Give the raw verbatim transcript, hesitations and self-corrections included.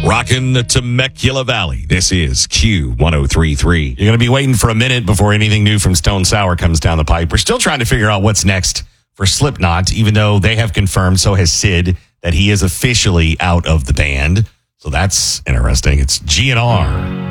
Rockin' the Temecula Valley. This is Q ten thirty-three. You're going to be waiting for a minute before anything new from Stone Sour comes down the pipe. We're still trying to figure out what's next for Slipknot, even though they have confirmed, so has Sid, that he is officially out of the band. So that's interesting. It's G N R.